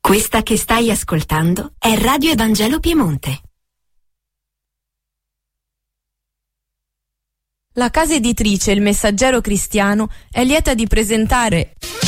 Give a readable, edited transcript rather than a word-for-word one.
Questa che stai ascoltando è Radio Evangelo Piemonte. La casa editrice Il Messaggero Cristiano è lieta di presentare